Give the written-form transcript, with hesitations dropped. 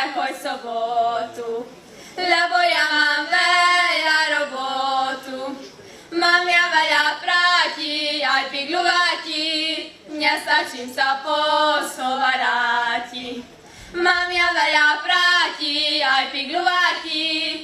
nechoď sobotu, lebo ja mám veľa robotu. Mám ja veľa práti, aj pigľovati, nestačím sa poshovaráti. Mám ja veľa práti, aj pigľovati,